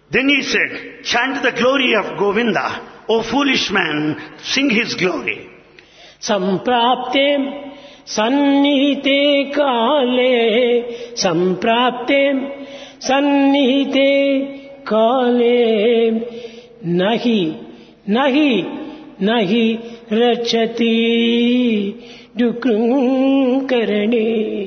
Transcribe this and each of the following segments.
Then he said, chant the glory of Govinda. O foolish man, sing his glory. సంప్రాప్తే సన్నిహితే కాలే సంప్రాప్తే సన్నిహితే కాలే నహి నహి నహి రచతి డుకృంకరణే.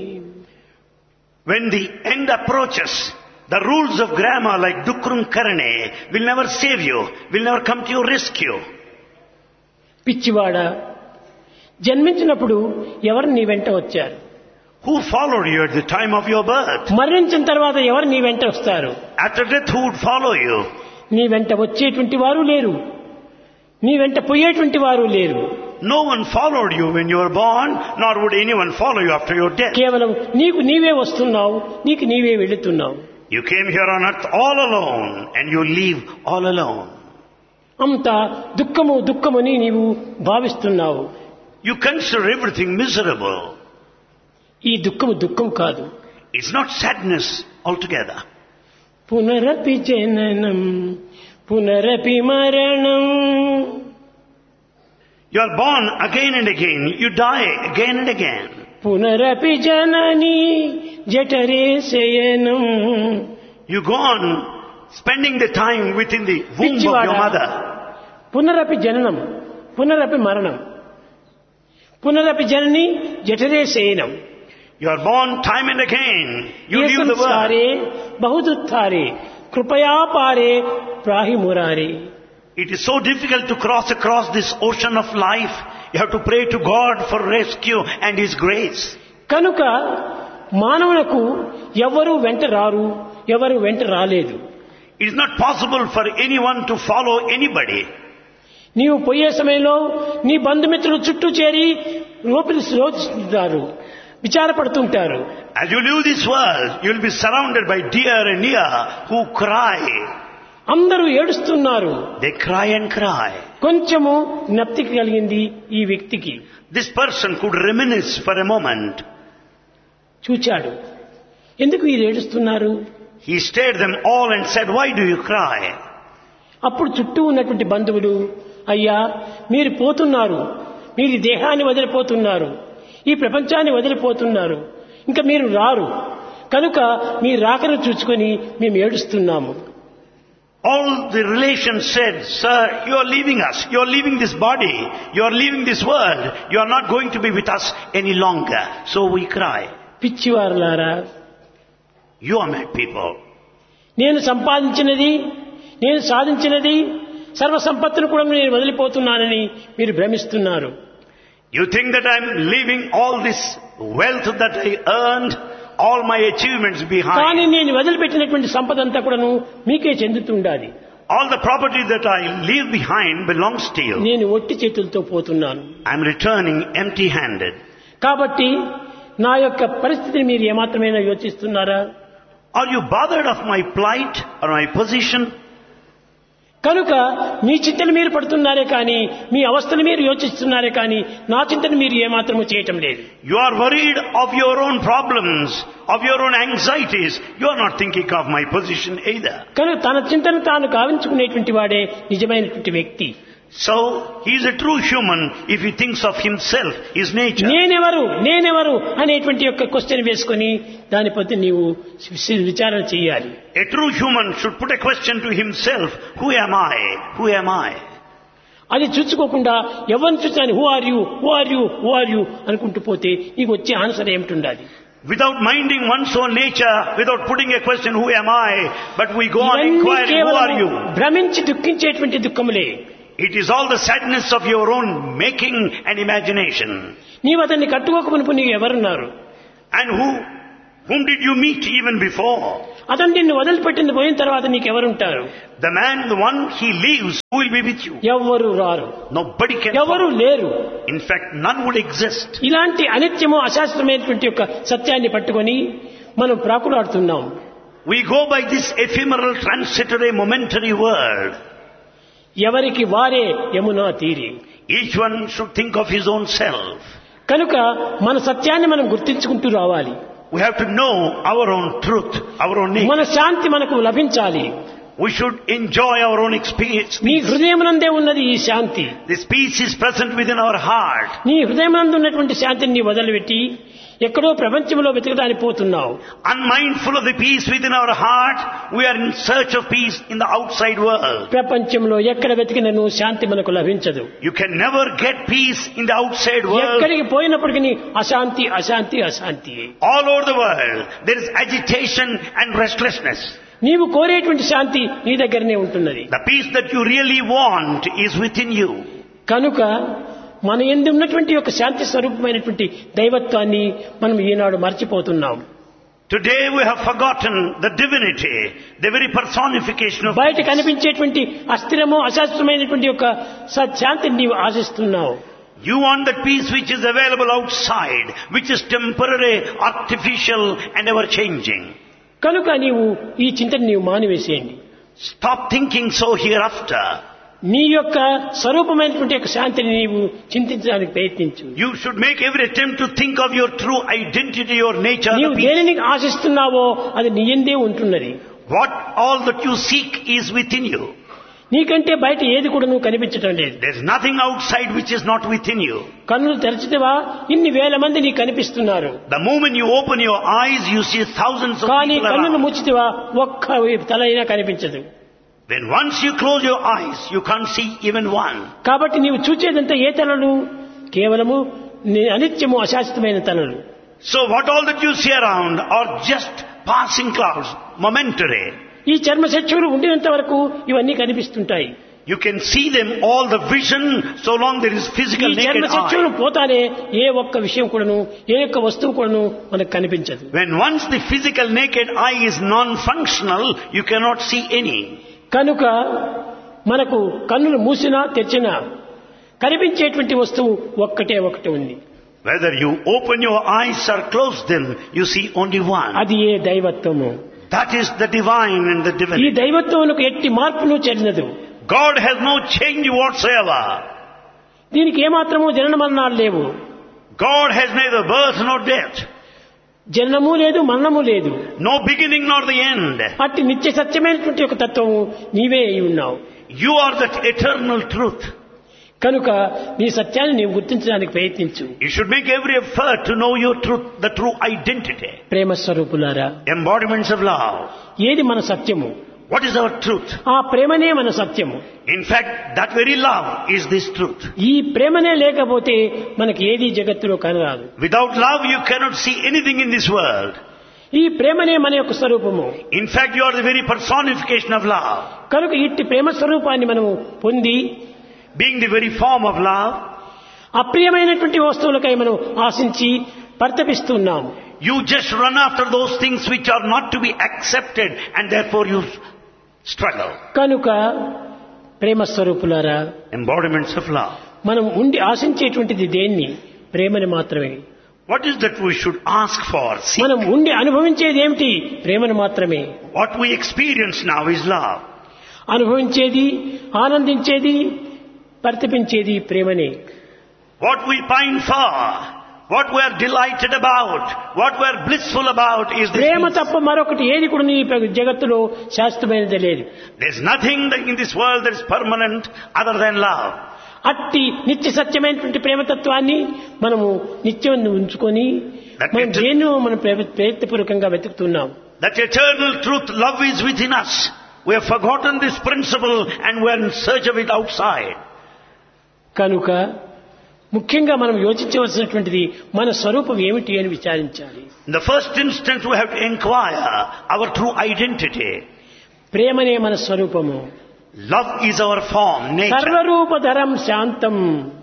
When the end approaches, the rules of grammar like Dukrum Karane will never save you, will never come to your rescue. పిచ్చివాడ, జన్మించినప్పుడు ఎవరు నీ వెంట వచ్చారు? Who followed you at the time of your birth? మరణించిన తర్వాత ఎవరు నీ వెంట వస్తారు? After death, who would follow you? నీ వెంట వచ్చేటువంటి వారు లేరు, నీ వెంట పోయేటువంటి వారు లేరు. No one followed you when you were born, nor would anyone follow you after your death. కేవలం నీకు నీవే వస్తున్నావు, నీకు నీవే వెళుతున్నావు. You came here on earth all alone and you leave all alone. అంతా దుఃఖము దుఃఖమని నీవు భావిస్తున్నావు. You consider everything miserable. ఈ దుఃఖము దుఃఖం కాదు. It's not sadness altogether. పునరపి జననం పునరపి మరణం. You are born again and again. You die again and again. పునరపి జనని జఠరే శయనం. You go on spending the time within the womb of your mother. పునరపి జననం పునరపి మరణం. పునరపి జనని జఠరే శయనం. You are born time and again. You leave the world. బహుదుత్తారే కృపయా పారే ప్రాహి మురారే. It is so difficult to cross across this ocean of life. You have to pray to God for rescue and His grace. కనుక మానవులకు ఎవరు వెంట రారు, ఎవరు వెంట రాలేదు. It is not possible for anyone to follow anybody. నీవు పోయే సమయంలో నీ బంధుమిత్రులు చుట్టూ చేరి రోపిస్తారు, విచారపడుతుంటారు. As you leave this world, you will be surrounded by dear and near who cry. అందరూ ఏడుస్తున్నారు. They cry and cry. కొంచెము జ్ఞప్తి కలిగింది ఈ వ్యక్తికి. This person could reminisce for a moment. చూచాడు, ఎందుకు వీరు ఏడుస్తున్నారు? He stared them all and said, why do you cry? అప్పుడు చుట్టూ ఉన్నటువంటి బంధువులు, అయ్యా మీరు పోతున్నారు, మీరు దేహాన్ని వదిలిపోతున్నారు, ఈ ప్రపంచాన్ని వదిలిపోతున్నారు, ఇంకా మీరు రారు, కనుక మీ రాకను చూసుకొని మేము ఏడుస్తున్నాము. All the relations said, sir, you are leaving us, you are leaving this body, you are leaving this world, you are not going to be with us any longer, so we cry. పిచ్చివారులారా, You are mad people. నేను సంపాదించినది, నేను సాధించినది, సర్వ సంపత్తును కూడా నేను వదిలిపోతున్నానని మీరు భ్రమిస్తున్నారు. You think that I am leaving all this wealth that I earned, all my achievements కానీ behind. నేను వదిలిపెట్టినటువంటి సంపద అంతా కూడాను మీకే చెందుతుండాలి. All the property that I leave behind belongs to you. నేను ఒట్టి చేతులతో పోతున్నాను. I am returning empty-handed. కాబట్టి నా యొక్క పరిస్థితిని మీరు ఏమాత్రమైనా యోచిస్తున్నారా? Are you bothered of my plight or my position? కనుక మీ చింతను మీరు పడుతున్నారే కానీ, మీ అవస్థను మీరు యోచిస్తున్నారే కానీ, నా చింతను మీరు ఏమాత్రము చేయటం లేదు. You are worried of your own problems, of your own anxieties. You are not thinking of my position either. కనుక తన చింతను తాను గావించుకునేటువంటి వాడే నిజమైనటువంటి వ్యక్తి. So, he is a true human if he thinks of himself, his nature. నేనెవరు అనేటువంటి యొక్క question వేసుకొని దాని పట్ల నీవు విచారణ చేయాలి. A true human should put a question to himself, who am I? Who am I? అది చూసుకోకుండా ఎవరిని చూసాను హూ ఆర్ యు అనుకుంటూ పోతే నీకు వచ్చే ఆన్సర్ ఏమిటి? Without minding one's own nature, without putting a question, who am I? But we go on inquiring, who are you? భ్రమించి దుఃఖించేటువంటి దుఃఖములే. It is all the sadness of your own making and imagination. నీవు అతన్ని కట్టుకోకమునుపు నీవు ఎవరున్నారు? And whom did you meet even before? అతను నిన్ను వదిలిపెట్టింది పోయిన తర్వాత నీకెవరుంటారు? The man, the one he leaves, who will be with you? ఎవరు రారు, Nobody can. ఎవరు లేరు. In fact, none would exist. ఇలాంటి అనిత్యము అశాశ్వతమైనటువంటి యొక్క సత్యాన్ని పట్టుకొని మనం ప్రాకులాడుతున్నాం. We go by this ephemeral, transitory, momentary world. ఎవరికి వారే యమునా తీరి. Each one should think of his own self. కనుక మన సత్యాన్ని మనం గుర్తించుకుంటూ రావాలి. We have to know our own truth, our own nature. మన శాంతి మనకు లభించాలి. We should enjoy our own experience. నీ హృదయమునందే ఉన్నది ఈ శాంతి. This peace is present within our heart. నీ హృదయమునందు ఉన్నటువంటి శాంతిని నీ వదిలిపెట్టి ఎక్కడో ప్రపంచంలో వెతకడానికి పోతున్నావు. Unmindful of the peace within our heart, we are in search of peace in the outside world. ప్రపంచంలో ఎక్కడ వెతికినను శాంతి మనకు లభించదు. You can never get peace in the outside world. ఎక్కడికి పోయినప్పటికీ అశాంతి అశాంతి అశాంతి. All over the world, there is agitation and restlessness. నీవు కోరేటువంటి శాంతి నీ దగ్గరనే ఉంటున్నది. The peace that you really want is within you. కనుక మన యందు ఉన్నటువంటి ఒక శాంతి స్వరూపమైనటువంటి దైవత్వాన్ని మనం ఈనాడు మర్చిపోతున్నాం. Today we have forgotten the divinity, the very personification of బయట peace. కనిపించేటువంటి అస్థిరము అశాశ్వతమైనటువంటి ఒక శాంతిని నీవు ఆశిస్తున్నావు. You want that peace which is available outside, which is temporary, artificial and ever changing. కనుక నీవు ఈ చింతను నీవు మానివేసేయండి. Stop thinking so hereafter. నీ యొక్క స్వరూపమైనటువంటి యొక్క శాంతిని నీవు చింతించడానికి ప్రయత్నించు. You should make every attempt to think of your true identity, your nature. నీవు the peace. దేనిని ఆశిస్తున్నావో అది నీ యందే ఉంటున్నది. What all that you seek is within you. నీకంటే బయట ఏది కూడా నువ్వు కనిపించటం లేదు. There is nothing outside which is not within you. కన్నులు తెరచితేవా ఇన్ని వేల మంది నీకు కనిపిస్తున్నారు. The moment you open your eyes, you see thousands of కానీ people కన్నులు around. ముచ్చితేవా ఒక్క తల అయినా కనిపించదు. When once you close your eyes, you can't see even one. కాబట్టి నీవు చూచేదంతా ఏ తలలు? కేవలము అనిత్యము అశాశ్వతమైన తలలు. So what all that you see around are just passing clouds, momentary. ఈ చర్మ చక్షువులు ఉండినంత వరకు ఇవన్నీ కనిపిస్తుంటాయి. You can see them, all the vision, so long there is ఈ physical చర్మ naked చక్షువులు eye. పోతానే ఏ ఒక్క విషయం కూడాను ఏ ఒక్క వస్తువు కూడాను మనకు కనిపించదు. When once the physical naked eye is non-functional, you cannot see any. కనుక మనకు కన్నులు మూసినా తెరిచినా కనిపించేటువంటి వస్తువు ఒక్కటే ఒకటి ఉంది. Whether you open your eyes or close them, you see only one. అది ఏ దైవత్వము. That is the divine and the ఈ divinity. దైవత్వమునకు ఎట్టి మార్పును చెందదు. God has no change whatsoever. దీనికి ఏమాత్రము జనన మరణాలు లేవు. God has neither birth nor death. జననము లేదు మరణము లేదు. No beginning nor the end. అట్టి నిత్య సత్యమైనటువంటి ఒక తత్వము నీవే అయి ఉన్నావు. You are that eternal truth. కనుక నీ సత్యాన్ని నీవు గుర్తించడానికి ప్రయత్నించు. You should make every effort to know your truth, the true identity. ప్రేమ స్వరూపులారా, Embodiments of love. ఏది మన సత్యము? What is our truth? ఆ ప్రేమనే మన సత్యము. In fact, that very love is this truth. ఈ ప్రేమనే లేకపోతే మనకి ఏది జగత్తులో కనరాదు. Without love, you cannot see anything in this world. ఈ ప్రేమనే మన యొక్క స్వరూపము. In fact, you are the very personification of love. కనుక ఇట్టి ప్రేమ స్వరూపాన్ని మనము పొంది Being the very form of love, అప్రియమైనటువంటి వస్తువులకై మనం ఆశించి పరితపిస్తున్నాము. you just run after those things which are not to be accepted and therefore you struggle. కనుక ప్రేమ స్వరూపులారా, Embodiments of love. మనం ఉండి ఆశించేటువంటిది దేన్ని? ప్రేమని మాత్రమే. What is that we should ask for? Seek. మనం ఉండి అనుభవించేది ఏమిటి? ప్రేమను మాత్రమే. What we experience now is love. అనుభవించేది, ఆనందించేది, పరితపించేది ప్రేమనే. What we pine for, what we are delighted about, what we are blissful about is this Prema peace. తప్ప మరొకటి ఏది కూడా నీ జగత్తులో శాశ్వతమైనది లేదు. There's nothing that in this world that is permanent other than love. అట్టి నిత్య సత్యమైనటువంటి ప్రేమతత్వాన్ని మనము నిత్యం ఉంచుకొని మనం దేన్నో మనం ప్రయత్నపూర్వకంగా వెతుకుతున్నాం. That eternal truth, love is within us. We have forgotten this principle and we are in search of it outside. కనుక ముఖ్యంగా మనం యోచించవలసినటువంటిది మన స్వరూపం ఏమిటి అని విచారించాలి. In the first instance we have to inquire our true identity. ప్రేమనే మన స్వరూపము. Love is our form, nature. సర్వరూపధరం శాంతం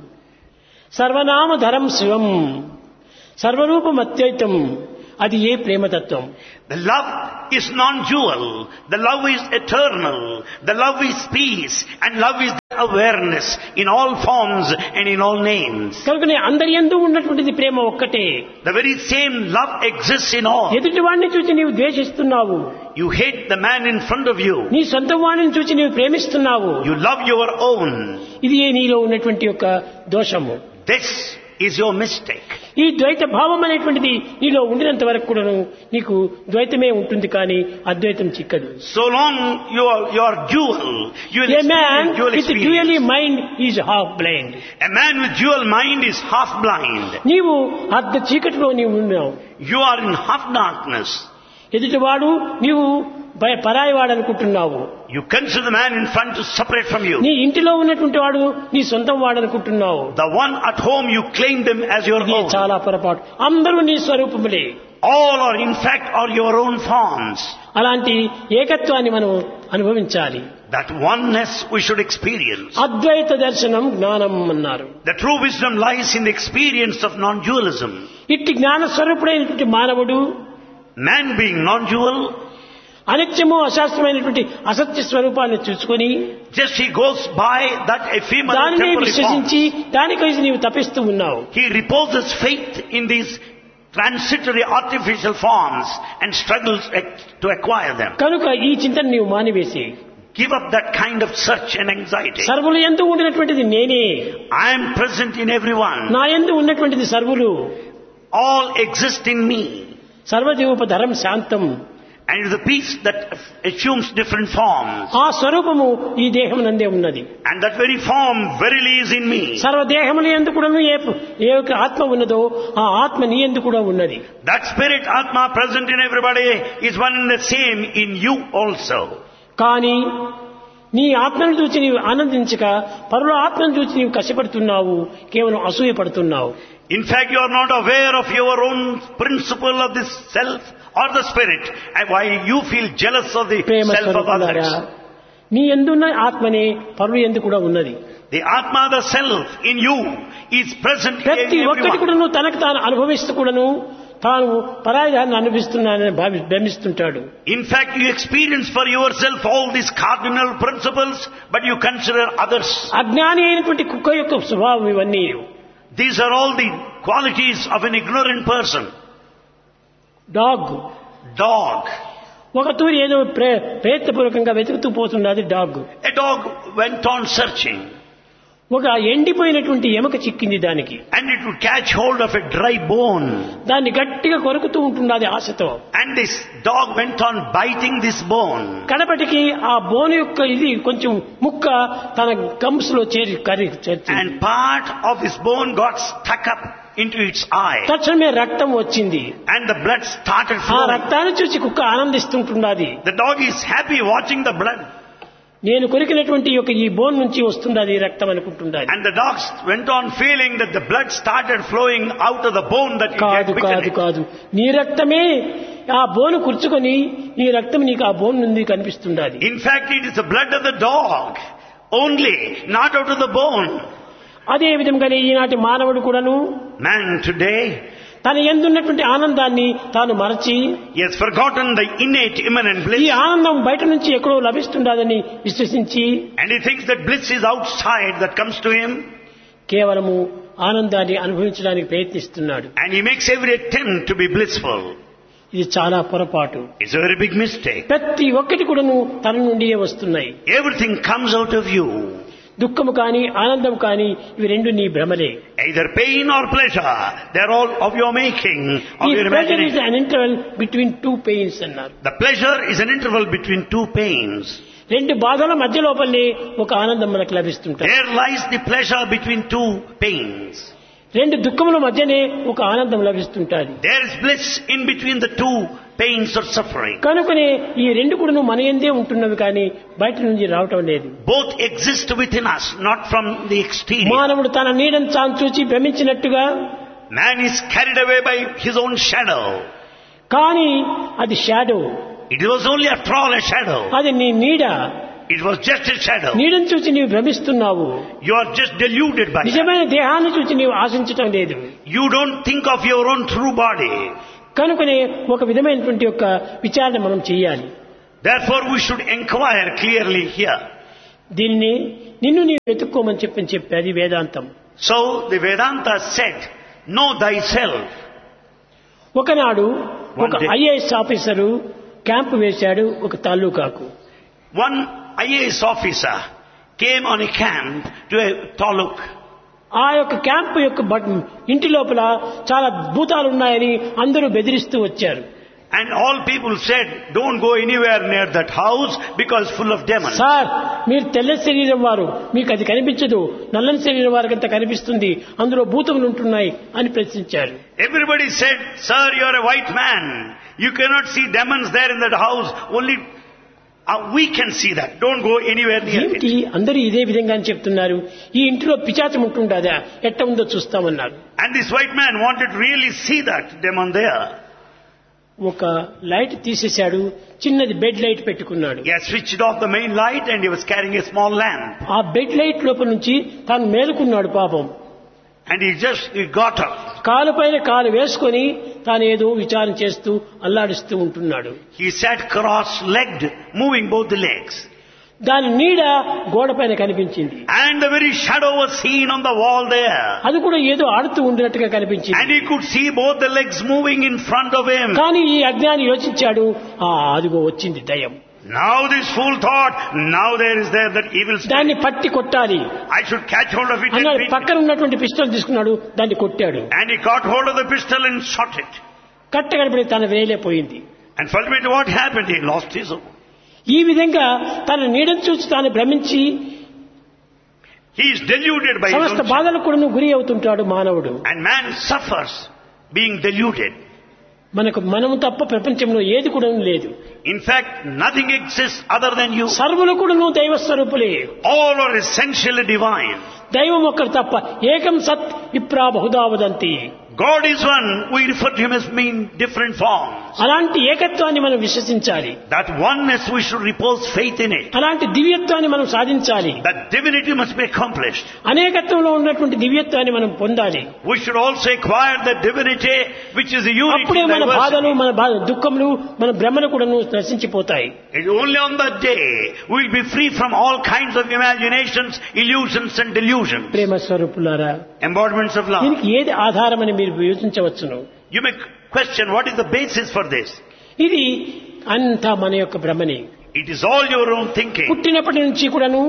సర్వనామధరం శివం సర్వరూపమత్యైతం. అది ఏ ప్రేమతత్వం? The love is non-dual. The love is eternal. The love is peace. And love is awareness in all forms and in all names. కనుకనే అందరి యందు ఉన్నటువంటిది ప్రేమ ఒక్కటే. The very same love exists in all. ఎదుటి వాడిని చూసి నీవు ద్వేషిస్తున్నావు. You hate the man in front of you. నీ సొంత వాడిని చూసి నీవు ప్రేమిస్తున్నావు. You love your own. ఇది నీలో ఉన్నటువంటి యొక్క దోషము. This is your mistake. ఈ ద్వైత భావం అనేటువంటిది నీలో ఉండినంత వరకు కూడాను నీకు ద్వైతమే ఉంటుంది కానీ అద్వైతం చిక్కదు. So long you are dual, you will A man experience dual with experience. dually mind is half blind. A man with dual mind is half blind. నీవు అర్ధ చీకటిలో నీవు ఉన్నావు. You are in half darkness. ఎదుటివాడు నీవు పరాయివాడు అనుకుంటున్నావు. You consider the man in front to separate from you. నీ ఇంటిలో ఉన్నటువంటి వాడు నీ సొంతం వాడు అనుకుంటున్నావు. The one at home you claim them as your ఇది own. చాలా పొరపాటు. అందరూ నీ స్వరూపములే. All are in fact are your own forms. అలాంటి ఏకత్వాన్ని మనం అనుభవించాలి. That oneness we should experience. అద్వైత దర్శనం జ్ఞానం అన్నారు. The true wisdom lies in the experience of non-dualism. ఇట్టి జ్ఞాన స్వరూపుడైనటువంటి మానవుడు Man being non-dual, అనిత్యము అశాస్త్రమైనటువంటి అసత్య స్వరూపాన్ని చూసుకొని just he goes by that ephemeral దానిని temporary విశ్వసించి form. దానికోసం నీవు తపిస్తూ ఉన్నావు. He reposes faith in these transitory artificial forms and struggles to acquire them. కనుక ఈ చింతన నీవు మానివేసి Give up that kind of search and anxiety. సర్వులు యందు ఉండినటువంటిది నేనే, I am present in everyone. నా యందు ఉన్నటువంటిది సర్వులు, All exist in me. సర్వజీవోపధరం శాంతం. And it is the peace that assumes different forms. ఆ స్వరూపము ఈ దేహం నందే ఉన్నది. And that very form verily is in me. సర్వదేహముల యందు కూడాను ఏ యొక్క ఆత్మ ఉన్నదో ఆ ఆత్మ నీ యందు కూడా ఉన్నది. That spirit, Atma, present in everybody is one and the same in you also. కానీ నీ ఆత్మను చూచి నీవు ఆనందించక పరుల ఆత్మను చూచి నీవు కష్టపడుతున్నావు, కేవలం అసూయ పడుతున్నావు. In fact, you are not aware of your own principle of this self or the spirit, and why you feel jealous of the Prema self of స్వరూపులారా, others. నీ యందున్న ఆత్మనే పరుల యందు కూడా ఉన్నది. The Atma, the self in you, is present in ప్రతి ఒక్కటి everyone. కూడాను తనకు తాను అనుభవిస్తూ కూడాను తాను పరాయిదాన్ని అనుభవిస్తున్నానని భ్రమిస్తుంటాడు. In fact, you experience for yourself all these cardinal principles, but you consider others. అజ్ఞాని అయినటువంటి కుక్క యొక్క స్వభావం ఇవన్నీ. These are all the qualities of an ignorant person. Dog, Dog. ఒక తూరి ఏదో ప్రయత్నపూర్వకంగా వెతుకుతూ పోతున్నది dog. A dog went on searching, ఒక ఎండిపోయినటువంటి ఎముక చిక్కింది దానికి. and it would catch hold of a dry bone. దాన్ని గట్టిగా కొరుకుతూ ఉంటున్నది ఆశతో. And this dog went on biting this bone. కడపటికి ఆ బోన్ యొక్క ఇది కొంచెం ముక్క తన గమ్స్ లో చేర్చి And part of his bone got stuck up into its eye. తక్షణమే రక్తం వచ్చింది. And the blood started ఆ flowing. రక్తాన్ని చూసి కుక్క ఆనందిస్తుంటున్నది. The dog is happy watching the blood. నేను కొరికినటువంటి యొక్క ఈ బోన్ నుంచి వస్తున్నది రక్తం అనుకుంటున్నది. And the dog went on feeling that the blood started flowing out of the bone that he had కాదు bitten కాదు it. కాదు, నీ రక్తమే ఆ బోను కూర్చుకొని నీ రక్తం నీకు ఆ బోన్ నుండి కనిపిస్తున్నది. In fact, it is the blood of the dog only, not out of the bone. అదే విధంగానే ఈనాటి మానవుడు కూడాను Man today, తన యందున్నటువంటి ఆనందాన్ని తాను మరచి he has forgotten the innate immanent ఈ bliss, ఆనందం బయట నుంచి ఎక్కడో లభిస్తుండదని విశ్వసించి and he thinks that bliss is outside that comes to him, కేవలము ఆనందాన్ని అనుభవించడానికి ప్రయత్నిస్తున్నాడు. and he makes every attempt to be blissful. ఇది చాలా పొరపాటు. It's a very big mistake. ప్రతి ఒక్కటి కూడాను తన నుండియే వస్తున్నాయి. Everything comes out of you. దుఃఖము కానీ ఆనందం కానీ ఇవి రెండు నీ భ్రమలే. Either pain or pleasure, they're all of your making, of ఈ your pressure is imagination. An interval between two pains అన్నారు. The pleasure is an interval between two pains. రెండు బాధల మధ్య లోపలనే ఒక ఆనందం మనకు లభిస్తుంటుంది. There lies the pleasure between two pains. రెండు దుఃఖముల మధ్యనే ఒక ఆనందం లభిస్తుంటుంది. There is bliss in between the two pains or suffering. కనుకనే ఈ రెండు కూడా మన యందే ఉంటున్నవి కానీ బయట నుంచి రావటం లేదు. Both exist within us, not from the exterior. మానవుడు తన నీడను తాను చూచి భ్రమించినట్టుగా Man is carried away by his own shadow. కానీ అది shadow, It was only after all a shadow. అది నీ నీడ. It was just a shadow. నీడను చూసి నీవు భ్రమిస్తున్నావు. You are just deluded by that. నిజమైన దేహాన్ని చూసి నీవు ఆశించటం లేదు. You don't think of your own true body. కనుకనే ఒక విధమైనటువంటి యొక్క విచారణ మనం చేయాలి. Therefore we should inquire clearly here. దీన్ని నిన్ను నీవు వెతుక్కోమని చెప్పేది వేదాంతం. So the Vedanta said, know thyself. ఒకనాడు ఒక One day. IAS officer camp వేశాడు ఒక తాలూకాకు. One IAS officer came on a camp to a taluk. ఆ యొక్క క్యాంపు యొక్క ఇంటి లోపల చాలా భూతాలు ఉన్నాయని అందరూ బెదిరిస్తూ వచ్చారు. And all people said, don't go anywhere near that house because full of demons. Sir, మీరు తెల్ల శరీరం వారు, మీకు అది కనిపించదు, నల్లని శరీరం వారికంత కనిపిస్తుంది, అందులో భూతములు ఉంటున్నాయి అని ప్రశ్నించారు. Everybody said, sir, you are a white man. You cannot see demons there in that house. Only we can see that. Don't go anywhere near it. ఏంటి అందరూ ఇదే విధంగా చెప్తున్నారు? ఈ ఇంటిలో పిశాచం ఉంటుండదా, ఎట్ట ఉందో చూస్తామన్నారు. And this white man wanted to really see that demon there. ఒక లైట్ తీసేశాడు, చిన్నది బెడ్ లైట్ పెట్టుకున్నాడు. He had switched off the main light and he was carrying a small lamp. ఆ బెడ్ లైట్ లోపల నుంచి తాను మేలుకున్నాడు పాపం. And he got up. కాలు పైన కాలు వేసుకొని తాను ఏదో విచారం చేస్తూ అల్లాడిస్తూ ఉంటున్నాడు. He sat cross-legged, moving both the legs. దాని నీడ గోడ పైన కనిపించింది. And the very shadow was seen on the wall there. అది కూడా ఏదో ఆడుతూ ఉండినట్టుగా కనిపించింది. And he could see both the legs moving in front of him. కానీ ఈ అజ్ఞాని యోచించాడు, అదిగో వచ్చింది దయ్యం. Now this fool thought, now there is there that evil spirit. దాన్ని పట్టి కొట్టాలి. I should catch hold of it and అన్నాడు. beat పక్కన ఉన్నటువంటి పిస్టల్ తీసుకున్నాడు, దాన్ని కొట్టాడు. And he caught hold of the pistol and shot it. కట్టగడపడి తన వేలే పోయింది. And ultimately what happened? He lost his own. ఈ విధంగా తన నీడను చూసి తాను భ్రమించి He is deluded by his సమస్త own. బాధలకు కూడా గురి అవుతుంటాడు మానవుడు. And man suffers being deluded. మనము తప్ప ప్రపంచంలో ఏది కూడా లేదు. In fact, nothing exists other than you. సర్వులు కూడా దైవ స్వరూపులే. All are essentially divine. దైవం ఒక్కడు తప్ప ఏకం సత్ విప్రా Bahuda వదంతి. God is one. We refer to him as being different forms. అలాంటి ఏకత్వాన్ని మనం విశ్వసించాలి. That oneness we should repose faith in it. అలాంటి దివ్యత్వాన్ని మనం సాధించాలి. That divinity must be accomplished. అనేకత్వంలో ఉన్నటువంటి దివ్యత్వాన్ని మనం పొందాలి. We should also acquire the divinity which is the unity. అప్పుడే మన diversity. బాధలు, మన దుఃఖములు, మన భ్రమలు కూడా నశించిపోతాయి. It's only on that day we will be free from all kinds of imaginations, illusions and delusions. ప్రేమ స్వరూపులారా, Embodiments of love. దీనికి ఏది ఆధారమని మీరు యోచించవచ్చును. You may question what is the basis for this. ఇది అంతా మన యొక్క భ్రమని. It is all your own thinking. పుట్టినప్పటి నుంచి కూడాను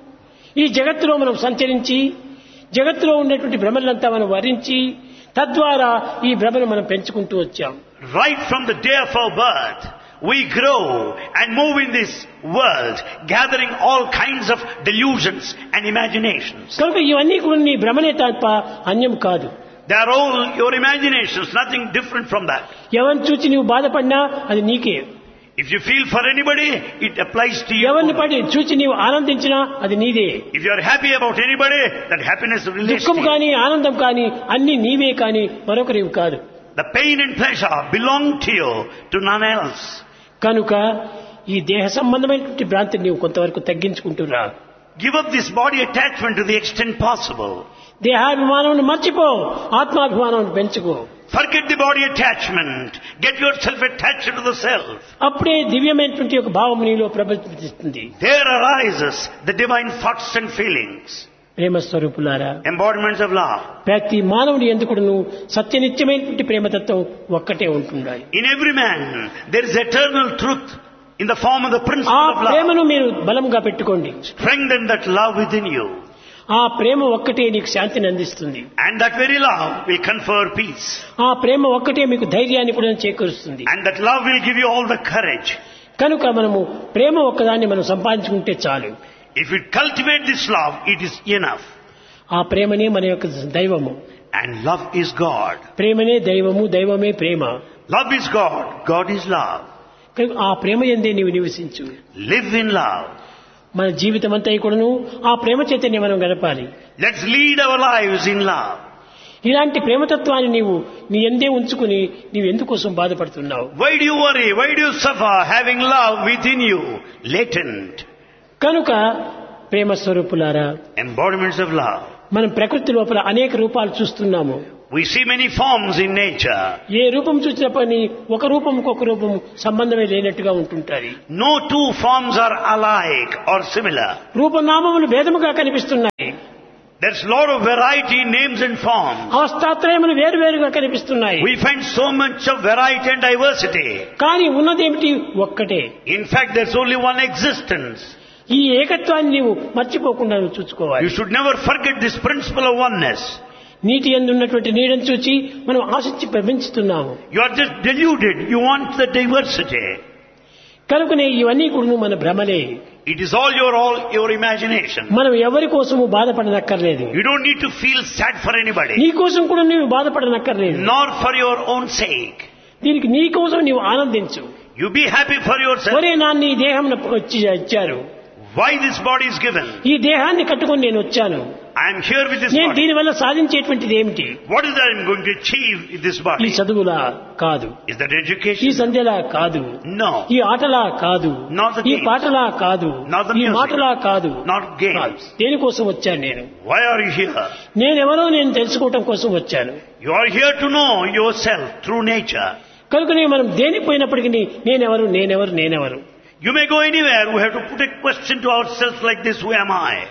ఈ జగత్తులో మనం సంచరించి జగత్తులో ఉండేటువంటి భ్రమలంతా మనం వరించి తద్వారా ఈ భ్రమను మనం పెంచుకుంటూ వచ్చాం. Right from the day of our birth, we grow and move in this world, gathering all kinds of delusions and imaginations. కనుక ఇవన్నీ కూడా నీ భ్రమనే తప్ప అన్యం కాదు. They are all your imaginations, nothing different from that. ఎవరిని చూచి నీవు బాధపడినా అది నీకే. If you feel for anybody, it applies to you. ఎవరిని పడి చూచి నీవు ఆనందించినా అది నీదే. If you are happy about anybody, that happiness relates దుఃఖం to you. కానీ ఆనందం కానీ అన్ని నీవే కానీ మరొకరివి కాదు. The pain and pleasure belong to you, to none else. కనుక ఈ దేహ సంబంధమైనటువంటి భ్రాంతిని నీవు కొంతవరకు తగ్గించుకుంటురా. Give up this body attachment to the extent possible. దేహాభిమానం మర్చిపో, ఆత్మాభిమానం పెంచుకో. Forget the body attachment. Get yourself attached to the self. అప్పుడే దివ్యమైనటువంటి ఒక భావం నీలో ప్రబలిస్తుంది. There arises the divine thoughts and feelings. ప్రేమ స్వరూపులారా, Embodiments of love. ప్రతి మానవుడి ఎందుకును సత్యనిత్యమైనటువంటి ప్రేమతత్వం ఒక్కటే ఉంటుండాలి. In every man, there is eternal truth in the form of the ఆ principle of love. ప్రేమను మీరు బలంగా పెట్టుకోండి. Strengthen that love within you. ఆ ప్రేమ ఒక్కటే నీకు శాంతిని అందిస్తుంది. And that very love will confer peace. ఆ ప్రేమ ఒక్కటే మీకు ధైర్యాన్ని కూడా చేకూరుస్తుంది. And that love will give you all the courage. కనుక మనము ప్రేమ ఒక్కదాన్ని మనం సంపాదించుకుంటే చాలు. If you cultivate this love, it is enough. ఆ ప్రేమనే మన యొక్క దైవము. And love is God. ప్రేమనే దైవము, దైవమే ప్రేమ. Love is God. God is love. కనుక ఆ ప్రేమ యందే నీవు నివసించు. Live in love. మన జీవితం అంతా కూడాను ఆ ప్రేమ చేతనే మనం గడపాలి. Let's lead our lives in love. ఇలాంటి ప్రేమతత్వాన్ని నీవు నీ యందే ఉంచుకుని నీవు ఎందుకోసం బాధపడుతున్నావు? Why do you worry? Why do you suffer having love within you, latent? కనుక ప్రేమ స్వరూపులారా, Embodiments of love. మనం ప్రకృతి లోపల అనేక రూపాలు చూస్తున్నాము. We see many forms in nature. ఏ రూపం చూసినప్పని ఒక రూపం ఒక రూపం సంబంధమే లేనట్టుగా ఉంటుంటాయి. No two forms are alike or similar. రూపనామములు భేదముగా కనిపిస్తున్నాయి. There's a lot of variety in names and forms. అవస్థాత్రయములు వేరువేరుగా కనిపిస్తున్నాయి. We find so much of variety and diversity. కానీ ఉన్నదేమిటి ఒక్కటే. In fact, there's only one existence. ఈ ఏకత్వాన్ని నీవు మర్చిపోకుండా నువ్వు చూసుకోవాలి. You should never forget this principle of oneness. నీటి యందు ఉన్నటువంటి నీడను చూచి మనం ఆశించి ప్రపంచుతున్నాము. You are just deluded. You want the diversity. కనుకనే ఇవన్నీ కూడా మన భ్రమలే. It is all your imagination. మనం ఎవరి కోసము బాధపడనక్కర్లేదు. You don't need to feel sad for anybody. నీ కోసం కూడా నీవు బాధపడనక్కర్లేదు. Nor for your own sake. దీనికి నీ కోసం నీవు ఆనందించు. You be happy for yourself. ఒరే నాన్న ఈ దేహం ఇచ్చారు. Why this body is given? ఈ దేహాన్ని కట్టుకొని నేను వచ్చాను. I am here with this నేను body. దీనివల్ల సాధించేటువంటిది ఏమిటి? What is that I am going to achieve with this ఈ body? చదువులా కాదు, Is that ఈ education? సంధ్యలా కాదు, No. ఈ ఆటలా కాదు, Not the ఈ games. పాటలా కాదు, Not the ఈ music. మాటలా కాదు. Not games. దేనికోసం వచ్చాను నేను? Why are you here? నేనెవరో నేను తెలుసుకోవటం కోసం వచ్చాను. You are here to know yourself through nature. కనుకనే మనం దేనికి పోయినప్పటికీ నేనెవరు. You may go anywhere. We have to put a question to ourselves like this: who am I?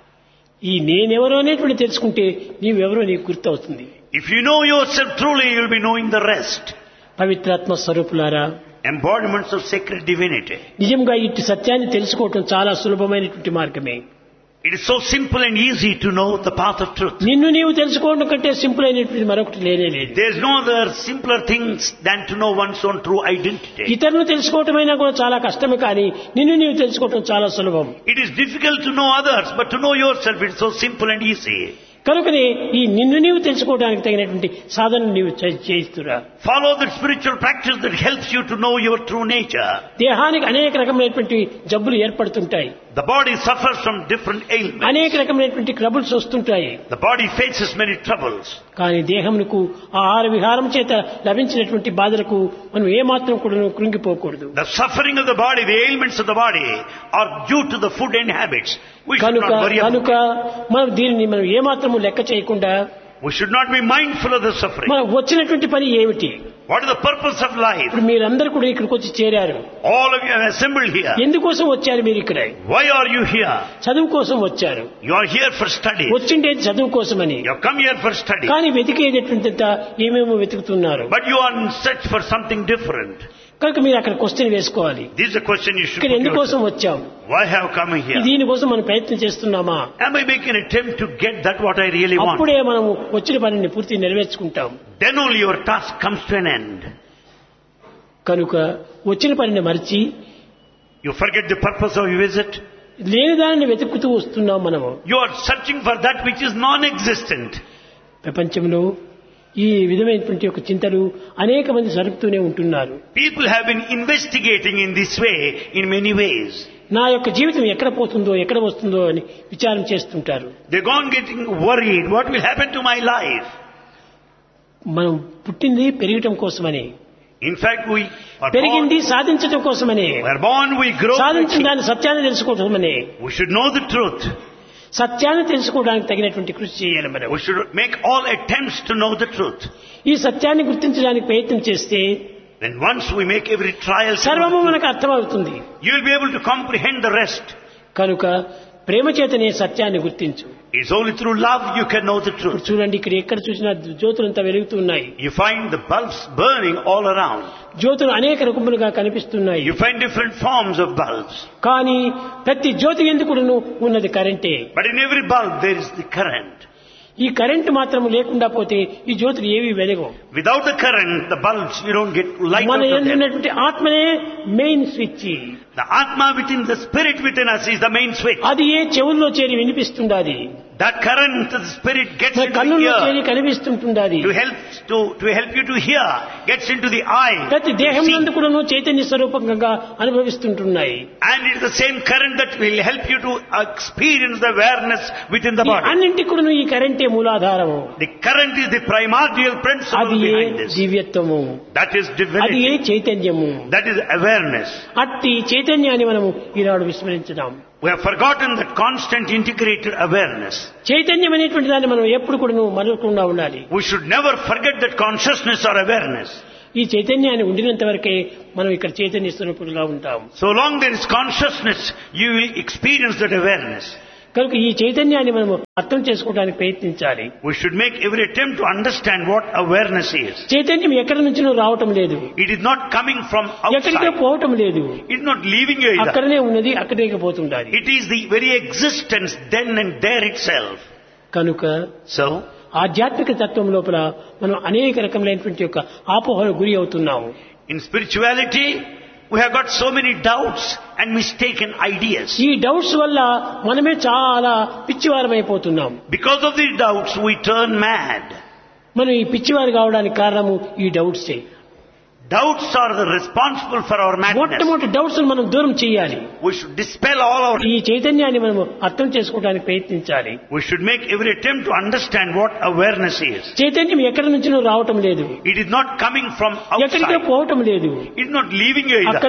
ఈ నేనెవరో అనేటువంటి తెలుసుకుంటే నీవెవరో నీకు గుర్తవుతుంది. If you know yourself truly, you will be knowing the rest. పవిత్రాత్మ స్వరూపులారా, Embodiments of sacred divinity. నిజంగా ఇట్టి సత్యాన్ని తెలుసుకోవటం చాలా సులభమైనటువంటి మార్గమే. It is so simple and easy to know the path of truth. నిన్ను నీవు తెలుసుకోవడం కంటే సింపుల్ అయినటువంటి మరొకటి లేనే లేదు. There is no other simpler things than to know one's own true identity. ఇతరులను తెలుసుకోవటమైనా కూడా చాలా కష్టమే, కానీ నిన్ను నీవు తెలుసుకోవటం చాలా సులభం. It is difficult to know others, but to know yourself, it is so simple and easy. కనుకనే ఈ నిన్ను నీవు తెలుసుకోవడానికి తగినటువంటి సాధన నీవు చేయిస్తురా. Follow the spiritual practice that helps you to know your true nature. దేహానికి అనేక రకమైనటువంటి జబ్బులు ఏర్పడుతుంటాయి. The body suffers from different ailments. అనేక రకమైనటువంటి ట్రబుల్స్ వస్తుంటాయి. The body faces many troubles. కానీ దేహమునకు ఆహార విహారం చేత లభించినటువంటి బాధలకు మనం ఏమాత్రం కూడా కృంగిపోకూడదు. The suffering of the body, the ailments of the body are due to the food and habits. We should not worry about కనుక మనం దీనిని మనం ఏమాత్రము లెక్క చేయకుండా, we should not be mindful of the suffering. మనం వచ్చినటువంటి పని ఏమిటి? What is the purpose of life? ఇప్పుడు మీరందరూ కూడా ఇక్కడికి వచ్చి చేరారు. All of you have assembled here. ఎందుకోసం వచ్చారు మీరు ఇక్కడ? Why are you here? చదువు కోసం వచ్చారు. You are here for study. వచ్చిండేది చదువు కోసమని. You have come here for study. కానీ వెతికేటటువంటి ఏమేమో వెతుకుతున్నారు. But you are in search for something different. కనుక మీరు అక్కడ క్వశ్చన్ వేసుకోవాలి. This is a question you should ఇక్కడ put ఎందుకోసం yourself. వచ్చాం? Why have come here? దీనికోసం మనం ప్రయత్నం చేస్తున్నామా? Am I making an attempt to get that what I really want? అప్పుడే మనము వచ్చిన పనిని పూర్తి నెరవేర్చుకుంటాం. Then only your task comes to an end. కనుక వచ్చిన పనిని మరిచి You forget the purpose of your visit. లేని దానిని వెతుకుతూ వస్తున్నాం మనము. You are searching for that which is non-existent. ప్రపంచంలో ఈ విధమైనటువంటి ఒక చింతలు అనేక మంది జరుపుతూనే ఉంటున్నారు. People have been investigating in this way in many ways. నా యొక్క జీవితం ఎక్కడ పోతుందో ఎక్కడ వస్తుందో అని విచారం చేస్తుంటారు. They're gone getting worried. What will happen to my life? మనం పుట్టింది పెరగటం కోసమని, In fact, we are పెరిగింది born, సాధించడం కోసమని, we are born, we grow. సాధించిన దాని సత్యాన్ని తెలుసుకోవటమని. We should know the truth. సత్యాన్ని తెలుసుకోవడానికి తగినటువంటి కృషి చేయాలి మనం. We should make all attempts to know the truth. ఈ సత్యాన్ని గుర్తించడానికి ప్రయత్నం చేస్తే Then once we make every trial, సర్వము మనకు అర్థమవుతుంది. you will be able to comprehend the rest. కనుక ప్రేమ చేతనే సత్యాన్ని గుర్తించు. It's only through love you can know the ఇప్పుడు truth. చూడండి, ఇక్కడ ఎక్కడ చూసినా జ్యోతులంతా వెలుగుతున్నాయి. You find the bulbs burning all around. జ్యోతులు అనేక రకములుగా కనిపిస్తున్నాయి. You find different forms of bulbs. కానీ ప్రతి జ్యోతి ఎందుకును ఉన్నది కరెంటే. But in every bulb there is the current. ఈ కరెంట్ మాత్రం లేకుండా పోతే ఈ జ్యోతులు ఏవి వెలగవు. Without the current, the bulbs, you don't get light మన out of them. ఎందున్నటువంటి ఆత్మనే main switch. The Atma within, the spirit within us is the main switch. అది ఏ చెవుల్లో చేరి వినిపిస్తుండాది. That current, the spirit gets మన into the కన్నుల్లో చేరి ear కనిపిస్తుంటుండాది. to help you to hear, gets into the eye. ప్రతి to దేహం see. నందు కూడాను చైతన్య స్వరూపంగా అనుభవిస్తుంటున్నాయి. And it is the same current that will help you to experience the awareness within the ఈ body. అన్నింటికి కూడాను ఈ కరెంటే మూలాధారము. The current is the primordial principle అది ఏ behind this. దివ్యత్వము, That is అది divinity. ఏ చైతన్యము. That is awareness. అట్టి చైతన్యాన్ని మనము ఈనాడు విస్మరించుదాం. We have forgotten that constant integrated awareness. చైతన్యం అనేటువంటి దాన్ని మనం ఎప్పుడు కూడా మరవకుండా ఉండాలి. We should never forget that consciousness or awareness. ఈ చైతన్యాన్ని ఉండినంత వరకే మనం ఇక్కడ చైతన్య స్వరూపులుగా ఉంటాం. So long there is consciousness, you will experience that awareness. కనుక ఈ చైతన్యాన్ని మనం అర్థం చేసుకోవడానికి ప్రయత్నించాలి. We should make every attempt to understand what awareness is. చైతన్యం ఎక్కడి నుంచినో రావటం లేదు, It is not coming from ఎక్కడికో outside. పోవటం లేదు, It is not leaving you either. అక్కడనే ఉన్నది, అక్కడే పోతుండాలి. It is the very existence then and there itself. కనుక So, ఆధ్యాత్మిక తత్వం లోపల మనం అనేక రకములైనటువంటి యొక్క ఆపోహలకు గురి అవుతున్నాము. in spirituality, we have got so many doubts and mistaken ideas. ఈ డౌట్స్ వల్ల మనమే చాలా పిచ్చివారమైపోతున్నాం. Because of these doubts, we turn mad. మనం ఈ పిచ్చివారు కావడానికి కారణము ఈ డౌట్సే. Doubts are the responsible for our madness. మొట్టమొదటి డౌట్స్ మనం దూరం చేయాలి. We should dispel all our... ఈ చైతన్యాన్ని మనం అర్థం చేసుకోవడానికి ప్రయత్నించాలి. We should make every attempt to understand what awareness is. చైతన్యం ఎక్కడి నుంచినో రావటం లేదు, It is not coming from ఎక్కడికో outside. పోవటం లేదు, It is not leaving you either.